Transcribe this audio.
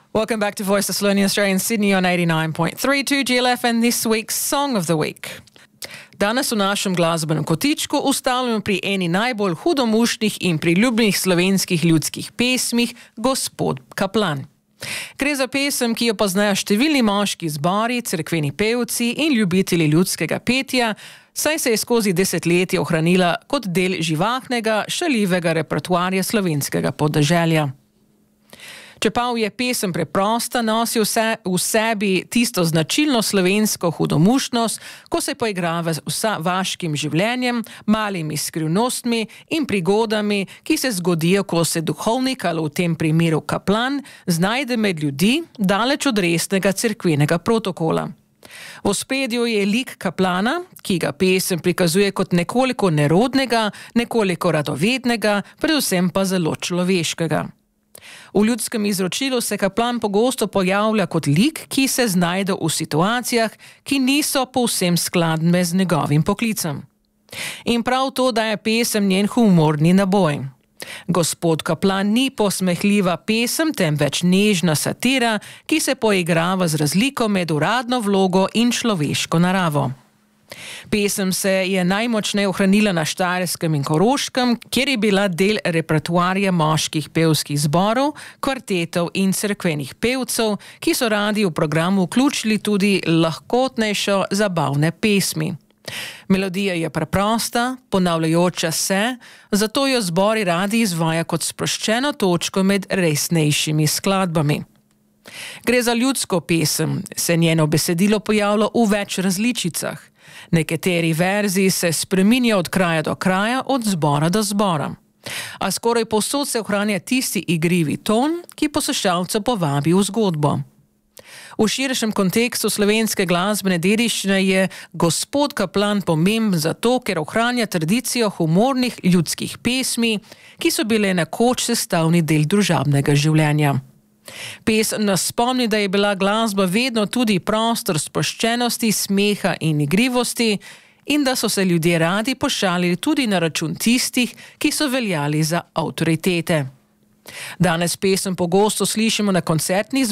Welcome back to Voice of Slonia Australia in Sydney on 89.32 GLF and this week's Song of the Week. Danes v našem glasbenem kotičku ustavljamo pri eni najbolj hudomušnih in priljubljenih slovenskih ljudskih pesmih Gospod Kaplan. Gre za pesem, ki jo poznajo številni moški zbori, cerkveni pevci in ljubitelji ljudskega petja, saj se je skozi desetletje ohranila kot del živahnega, šaljivega repertoarja slovenskega podeželja. Čeprav je pesem preprosta, nosi v sebi tisto značilno slovensko hudomušnost, ko se poigrava z vaškim življenjem, malimi skrivnostmi in prigodami, ki se zgodijo, ko se duhovnik, ali v tem primeru kaplan, znajde med ljudi daleč od resnega cerkvenega protokola. V ospredju je lik kaplana, ki ga pesem prikazuje kot nekoliko nerodnega, nekoliko radovednega, predvsem pa zelo človeškega. V ljudskem izročilu se kaplan pogosto pojavlja kot lik, ki se znajde v situacijah, ki niso povsem skladne z njegovim poklicem. In prav to daje pesem njen humorni naboj. Gospod Kaplan ni posmehljiva pesem, temveč nežna satira, ki se poigrava z razliko med uradno vlogo in človeško naravo. Pesem se je najmočneje ohranila na Štajerskem in Koroškem, kjer je bila del repertoarja moških pevskih zborov, kvartetov in cerkvenih pevcev, ki so radi v programu vključili tudi lahkotnejšo zabavne pesmi. Melodija je preprosta, ponavljajoča se, zato jo zbori radi izvaja kot sproščeno točko med resnejšimi skladbami. Gre za ljudsko pesem, se njeno besedilo pojavlja v več različicah. Nekateri verziji se spreminja od kraja do kraja, od zbora do zbora. A skoraj povsod se ohranja tisti igrivi ton, ki poslušalca povabi v zgodbo. V širšem kontekstu slovenske glasbene dediščine je Gospod Kaplan pomemben zato, ker ohranja tradicijo humornih ljudskih pesmi, ki so bile nekoč sestavni del družabnega življenja. Pesem nas spomni, da je bila glasba vedno tudi prostor sproščenosti, smeha in igrivosti in da so se ljudje radi pošalili tudi na račun tistih, ki so veljali za avtoritete. Danes pesem pogosto slišimo na koncertnih